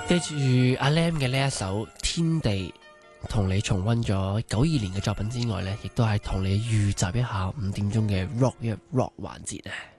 記住阿 Lam 嘅呢一首《天地》，同你重溫咗92年嘅作品之外呢，亦都係同你預習一下5點鐘嘅 Rock 一 Rock 環節啊！